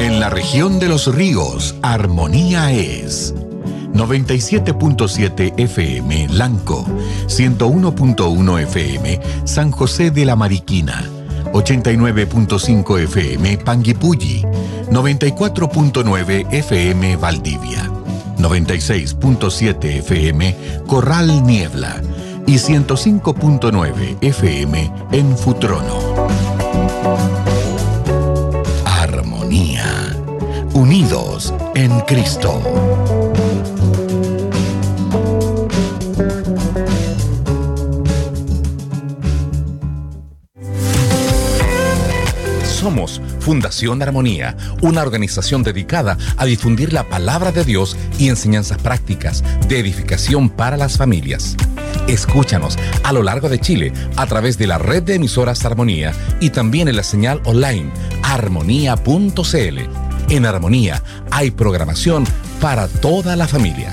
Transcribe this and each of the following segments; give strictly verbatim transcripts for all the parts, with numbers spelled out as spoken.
En la región de los ríos, armonía es noventa y siete punto siete F M Lanco, ciento uno punto uno F M San José de la Mariquina, ochenta y nueve punto cinco F M Panguipulli, noventa y cuatro punto nueve F M Valdivia, noventa y seis punto siete F M Corral Niebla y ciento cinco punto nueve F M en Futrono. Armonía, unidos en Cristo. Somos Fundación Armonía, una organización dedicada a difundir la palabra de Dios y enseñanzas prácticas de edificación para las familias. Escúchanos a lo largo de Chile a través de la red de emisoras Armonía y también en la señal online armonía punto c l. En Armonía hay programación para toda la familia.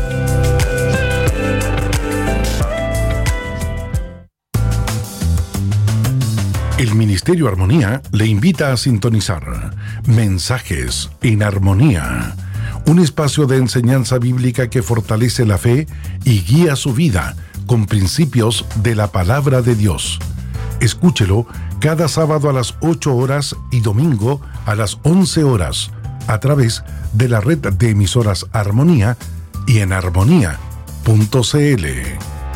El Ministerio Armonía le invita a sintonizar Mensajes en Armonía, un espacio de enseñanza bíblica que fortalece la fe y guía su vida con principios de la palabra de Dios. Escúchelo cada sábado a las ocho horas y domingo a las once horas a través de la red de emisoras Armonía y en armonía punto c l.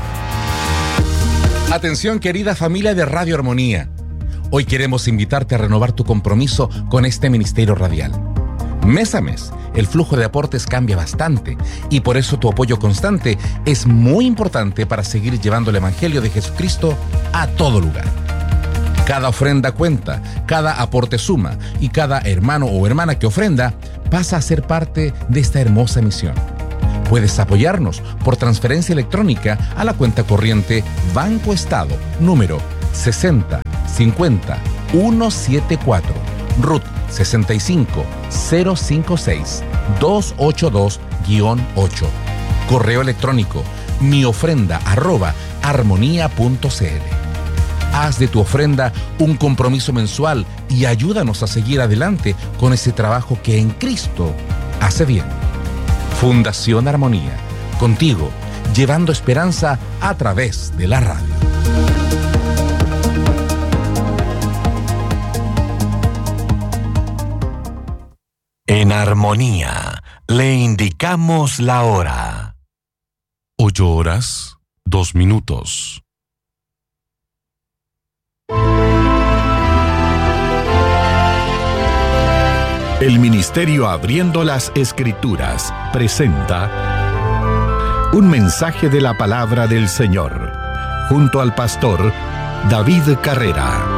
Atención, querida familia de Radio Armonía. Hoy queremos invitarte a renovar tu compromiso con este ministerio radial. Mes a mes, el flujo de aportes cambia bastante y por eso tu apoyo constante es muy importante para seguir llevando el Evangelio de Jesucristo a todo lugar. Cada ofrenda cuenta, cada aporte suma y cada hermano o hermana que ofrenda pasa a ser parte de esta hermosa misión. Puedes apoyarnos por transferencia electrónica a la cuenta corriente Banco Estado, número sesenta cincuenta ciento setenta y cuatro, R U T sesenta y cinco cero cincuenta y seis doscientos ochenta y dos guión ocho. Correo electrónico miofrenda arroba armonía punto c l. Haz de tu ofrenda un compromiso mensual y ayúdanos a seguir adelante con ese trabajo que en Cristo hace bien. Fundación Armonía, contigo, llevando esperanza a través de la radio. En Armonía, le indicamos la hora. Ocho horas, dos minutos. El Ministerio Abriendo las Escrituras presenta un mensaje de la palabra del Señor, junto al pastor David Carrera.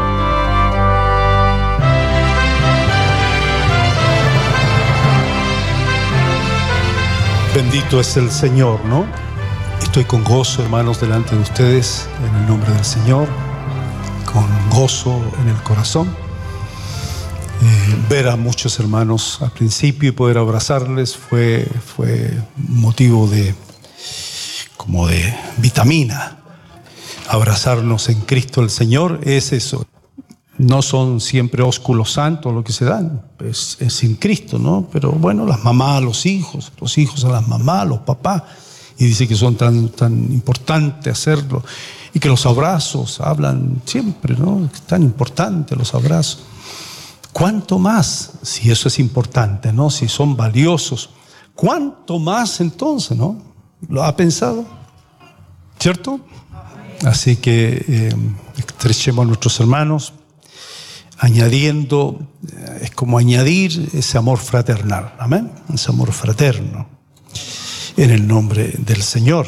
Bendito es el Señor, ¿no? Estoy con gozo, hermanos, delante de ustedes, en el nombre del Señor, con gozo en el corazón. Eh, ver a muchos hermanos al principio y poder abrazarles fue, fue motivo de, como de vitamina. Abrazarnos en Cristo el Señor es eso. No son siempre ósculos santos lo que se dan, es, es en Cristo, ¿no? Pero bueno, las mamás a los hijos, los hijos a las mamás, los papás, y dice que son tan, tan importantes hacerlo, y que los abrazos hablan siempre, ¿no? Es tan importante los abrazos. ¿Cuánto más, si eso es importante, ¿no? Si son valiosos, cuánto más entonces, ¿no? ¿Lo ha pensado? ¿Cierto? Así que eh, estrechemos a nuestros hermanos, añadiendo, es como añadir ese amor fraternal, amén, ese amor fraterno, en el nombre del Señor.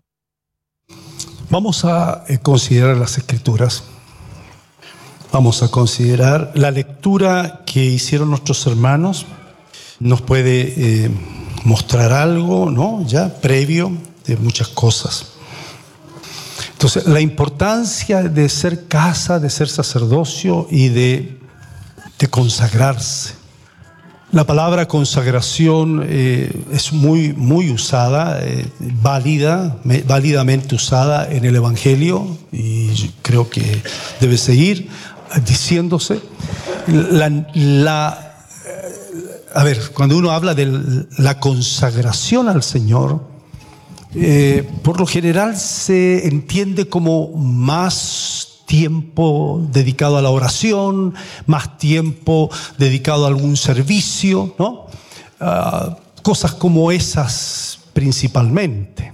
Vamos a considerar las Escrituras, vamos a considerar la lectura que hicieron nuestros hermanos, nos puede eh, mostrar algo, ¿no? Ya previo de muchas cosas. Entonces, la importancia de ser casa, de ser sacerdocio y de, de consagrarse. La palabra consagración eh, es muy, muy usada, eh, válida, me, válidamente usada en el Evangelio, y creo que debe seguir diciéndose. La, la, a ver, cuando uno habla de la consagración al Señor, eh, por lo general se entiende como más tiempo dedicado a la oración, más tiempo dedicado a algún servicio, ¿no? Uh, cosas como esas principalmente.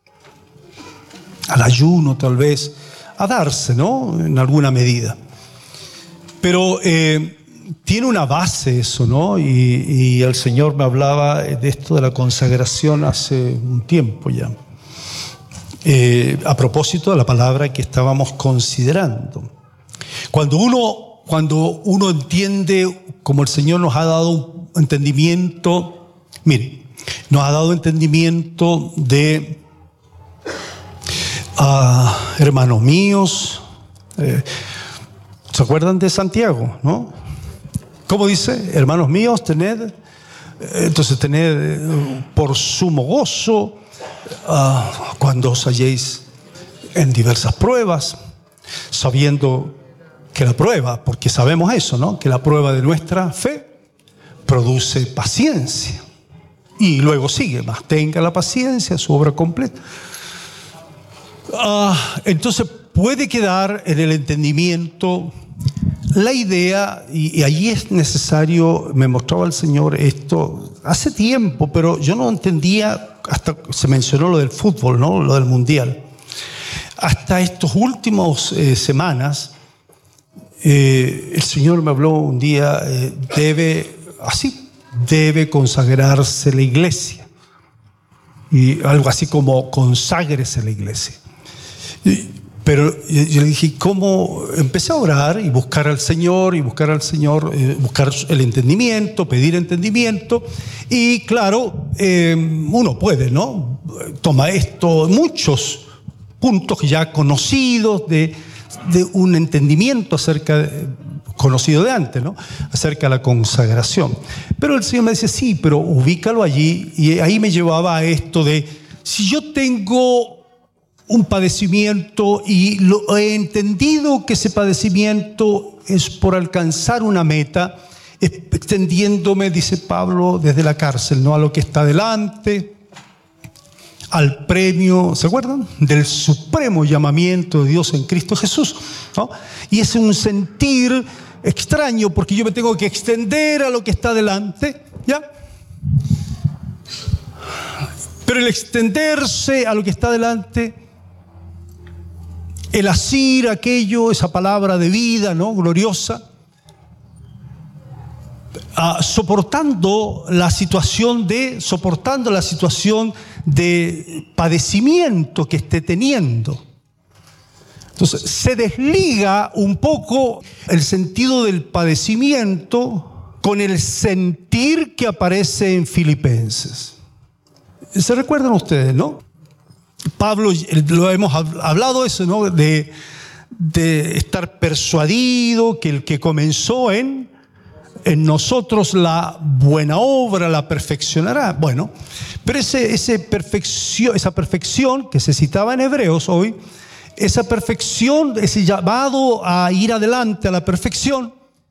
Al ayuno tal vez, a darse, ¿no? En alguna medida. Pero eh, tiene una base eso, ¿no? Y, y el Señor me hablaba de esto de la consagración hace un tiempo ya. Eh, a propósito de la palabra que estábamos considerando. Cuando uno, cuando uno entiende, como el Señor nos ha dado un entendimiento, mire, nos ha dado entendimiento de, uh, hermanos míos, eh, ¿se acuerdan de Santiago, no? ¿Cómo dice? Hermanos míos, tened, entonces tened por sumo gozo uh, cuando os halléis en diversas pruebas, sabiendo que la prueba, porque sabemos eso, ¿no? Que la prueba de nuestra fe produce paciencia. Y luego sigue, más tenga la paciencia, su obra completa. Uh, entonces puede quedar en el entendimiento la idea, y, y allí es necesario, me mostraba el Señor esto hace tiempo, pero yo no entendía, hasta se mencionó lo del fútbol, ¿no? Lo del mundial. Hasta estos últimos eh, semanas, eh, el Señor me habló un día, eh, debe, así, debe consagrarse la iglesia. Y algo así como conságrese la iglesia. Y, pero yo le dije, ¿cómo? Empecé a orar y buscar al Señor, y buscar al Señor, eh, buscar el entendimiento, pedir entendimiento. Y claro, eh, uno puede, ¿no? Toma esto, muchos puntos ya conocidos de, de un entendimiento acerca de, conocido de antes, ¿no? Acerca de la consagración. Pero el Señor me dice, sí, pero ubícalo allí. Y ahí me llevaba a esto de, si yo tengo un padecimiento y lo he entendido que ese padecimiento es por alcanzar una meta, extendiéndome, dice Pablo, desde la cárcel, ¿no? A lo que está delante, al premio, ¿se acuerdan? Del supremo llamamiento de Dios en Cristo Jesús, ¿no? Y es un sentir extraño porque yo me tengo que extender a lo que está delante, ¿ya? Pero el extenderse a lo que está delante, el asir aquello, esa palabra de vida, ¿no? Gloriosa, uh, soportando la situación de, soportando la situación de padecimiento que esté teniendo. Entonces, se desliga un poco el sentido del padecimiento con el sentir que aparece en Filipenses. ¿Se recuerdan ustedes, no? Pablo, lo hemos hablado eso, ¿no? De, de estar persuadido que el que comenzó en, en nosotros la buena obra la perfeccionará. Bueno, pero ese, ese perfección, esa perfección que se citaba en Hebreos hoy, esa perfección, ese llamado a ir adelante a la perfección,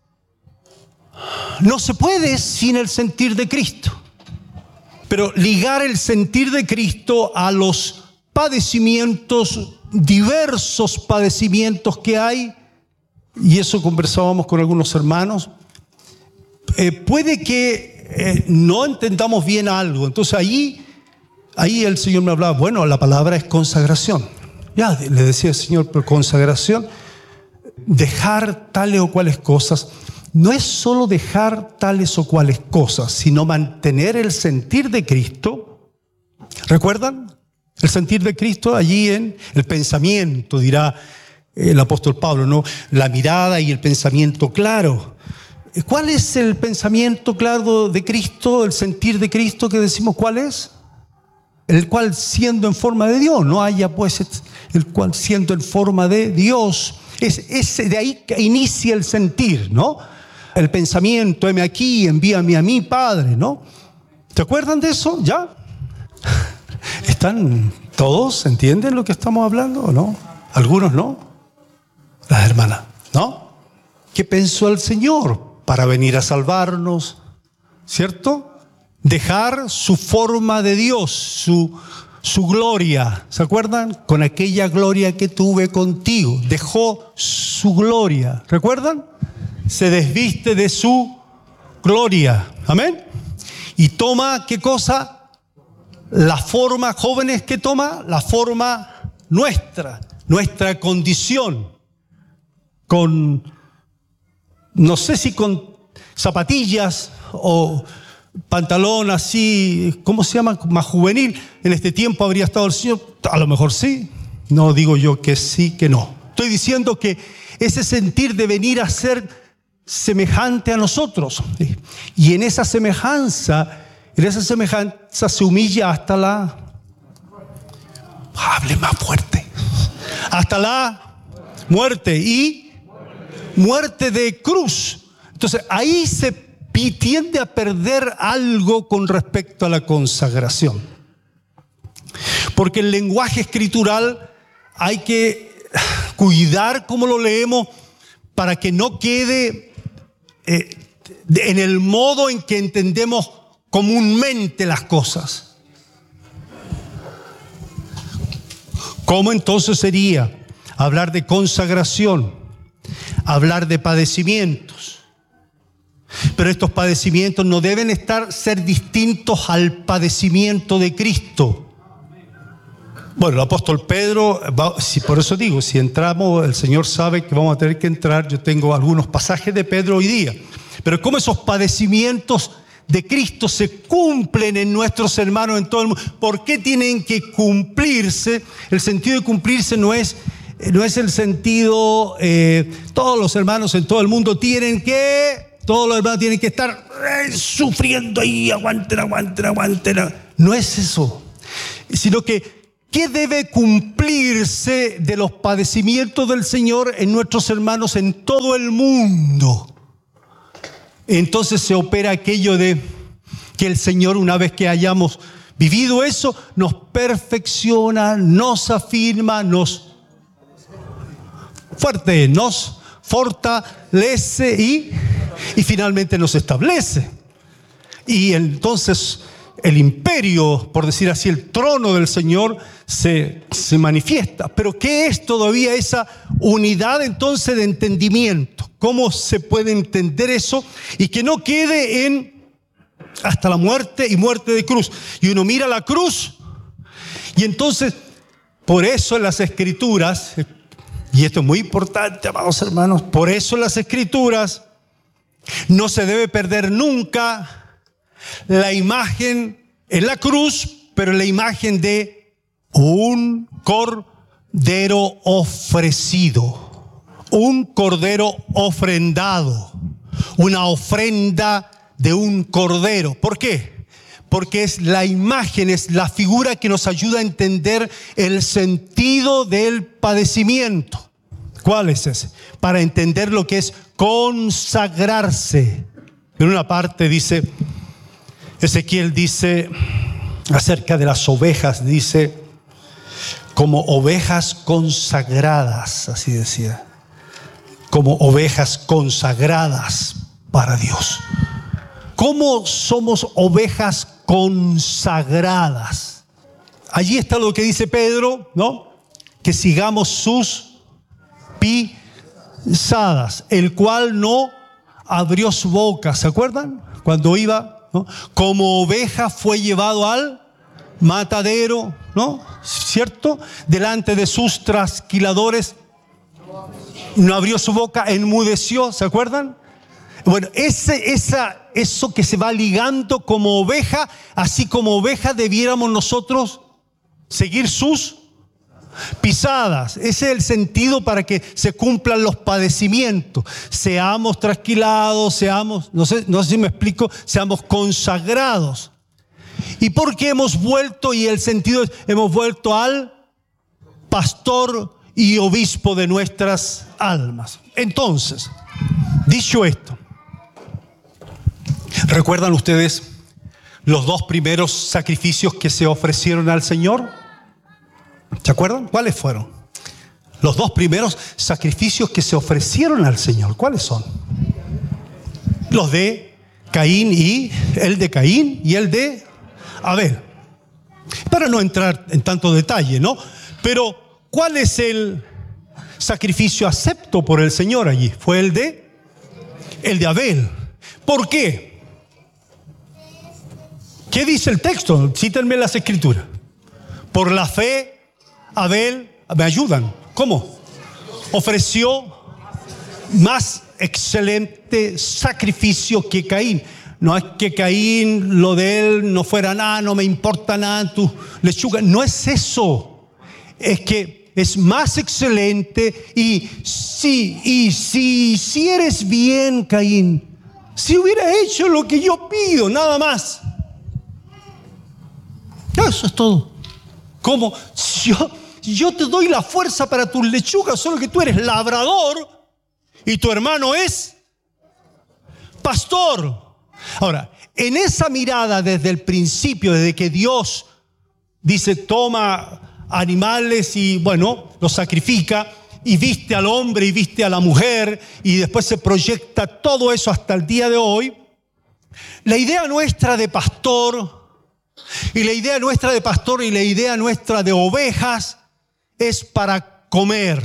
no se puede sin el sentir de Cristo. Pero ligar el sentir de Cristo a los padecimientos, diversos padecimientos que hay, y eso conversábamos con algunos hermanos, eh, puede que eh, no entendamos bien algo. Entonces ahí, ahí el Señor me hablaba, bueno, la palabra es consagración. Ya le decía el Señor, pero consagración, dejar tales o cuales cosas, no es solo dejar tales o cuales cosas, sino mantener el sentir de Cristo. ¿Recuerdan? El sentir de Cristo allí en el pensamiento, dirá el apóstol Pablo, ¿no? La mirada y el pensamiento claro. ¿Cuál es el pensamiento claro de Cristo, el sentir de Cristo que decimos cuál es? El cual siendo en forma de Dios, no haya pues el cual siendo en forma de Dios. Es, es de ahí que inicia el sentir, ¿no? El pensamiento, heme aquí, envíame a mí, Padre, ¿no? ¿Te acuerdan de eso? ¿Ya? ¿Están todos? ¿Entienden lo que estamos hablando o no? Algunos no. Las hermanas, ¿no? ¿Qué pensó el Señor para venir a salvarnos? ¿cierto? Dejar su forma de Dios, su, su gloria. ¿Se acuerdan? Con aquella gloria que tuve contigo. Dejó su gloria. ¿Recuerdan? Se desviste de su gloria. Amén. Y toma, ¿qué cosa? La forma, jóvenes, ¿qué toma? La forma nuestra, nuestra condición. Con, no sé si con zapatillas o pantalón así, ¿cómo se llama? Más juvenil. En este tiempo habría estado el Señor. A lo mejor sí. No digo yo que sí, que no. Estoy diciendo que ese sentir de venir a ser semejante a nosotros. Y en esa semejanza, en esa semejanza se humilla hasta la... Hable más fuerte. Hasta la muerte. Y muerte de cruz. Entonces ahí se tiende a perder algo con respecto a la consagración. Porque el lenguaje escritural hay que cuidar cómo lo leemos para que no quede eh, en el modo en que entendemos comúnmente las cosas. ¿Cómo entonces sería hablar de consagración, hablar de padecimientos? Pero estos padecimientos no deben estar ser distintos al padecimiento de Cristo. Bueno, el apóstol Pedro, va, si, por eso digo, si entramos, el Señor sabe que vamos a tener que entrar. Yo tengo algunos pasajes de Pedro hoy día. Pero cómo esos padecimientos de Cristo se cumplen en nuestros hermanos en todo el mundo. ¿Por qué tienen que cumplirse? El sentido de cumplirse no es, no es el sentido, eh, todos los hermanos en todo el mundo tienen que, todos los hermanos tienen que estar eh, sufriendo ahí, aguanten, aguanten, aguanten. No es eso, sino que ¿qué debe cumplirse de los padecimientos del Señor en nuestros hermanos en todo el mundo? Entonces se opera aquello de que el Señor, una vez que hayamos vivido eso, nos perfecciona, nos afirma, nos fuerte, nos fortalece y, y finalmente nos establece. Y entonces el imperio, por decir así, el trono del Señor se, se manifiesta. Pero ¿qué es todavía esa unidad entonces de entendimiento? ¿Cómo se puede entender eso? Y que no quede en hasta la muerte y muerte de cruz. Y uno mira la cruz y entonces, por eso en las Escrituras, y esto es muy importante, amados hermanos, por eso en las Escrituras no se debe perder nunca la imagen en la cruz, pero la imagen de un cordero ofrecido, un cordero ofrendado, una ofrenda de un cordero. ¿Por qué? Porque es la imagen, es la figura que nos ayuda a entender el sentido del padecimiento. ¿Cuál es ese? Para entender lo que es consagrarse. En una parte dice, Ezequiel dice acerca de las ovejas, dice, como ovejas consagradas, así decía, como ovejas consagradas para Dios. ¿Cómo somos ovejas consagradas? Allí está lo que dice Pedro, ¿no? Que sigamos sus pisadas, el cual no abrió su boca. ¿Se acuerdan? Cuando iba, ¿no? Como oveja fue llevado al matadero, ¿no? ¿Cierto? Delante de sus trasquiladores no abrió su boca, enmudeció. ¿Se acuerdan? Bueno, ese, esa, eso que se va ligando como oveja, así como oveja debiéramos nosotros seguir sus pisadas. Ese es el sentido para que se cumplan los padecimientos. Seamos trasquilados, seamos, no sé, no sé si me explico, seamos consagrados. ¿Y por qué hemos vuelto? Y el sentido es, hemos vuelto al pastor y obispo de nuestras almas. Entonces, dicho esto, ¿recuerdan ustedes los dos primeros sacrificios que se ofrecieron al Señor? ¿Se acuerdan? ¿Cuáles fueron? Los dos primeros sacrificios que se ofrecieron al Señor, ¿cuáles son? Los de Caín y el de Caín y el de Abel. Para no entrar en tanto detalle, ¿no? Pero, ¿cuál es el sacrificio acepto por el Señor allí? Fue el de, el de Abel. ¿Por qué? ¿Qué dice el texto? Cítenme las escrituras. Por la fe, Abel, me ayudan. ¿Cómo? Ofreció más excelente sacrificio que Caín. No es que Caín, lo de él no fuera nada, no me importa nada, tu lechuga. No es eso. Es que es más excelente y si, y si hicieres bien, Caín, si hubiera hecho lo que yo pido, nada más. Eso es todo. Como yo, yo te doy la fuerza para tus lechugas, solo que tú eres labrador y tu hermano es pastor. Ahora, en esa mirada desde el principio, desde que Dios dice toma animales y bueno, los sacrifica y viste al hombre y viste a la mujer y después se proyecta todo eso hasta el día de hoy, la idea nuestra de pastor y la idea nuestra de pastor y la idea nuestra de ovejas es para comer.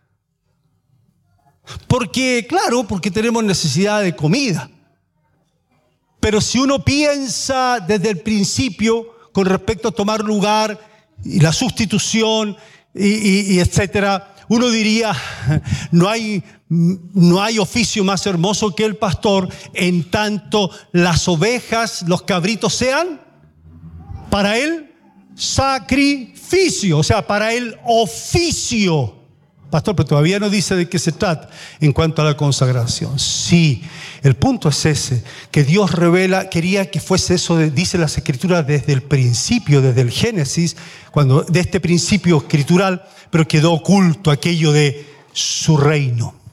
Porque, claro, porque tenemos necesidad de comida. Pero si uno piensa desde el principio con respecto a tomar lugar y la sustitución y, y, y etcétera, uno diría, no hay, no hay oficio más hermoso que el pastor, en tanto las ovejas, los cabritos sean para el sacrificio, o sea, para el oficio. Pastor, pero todavía no dice de qué se trata en cuanto a la consagración. Sí, el punto es ese, que Dios revela, quería que fuese eso, de, dice las Escrituras desde el principio, desde el Génesis, cuando de este principio escritural, pero quedó oculto aquello de su reino.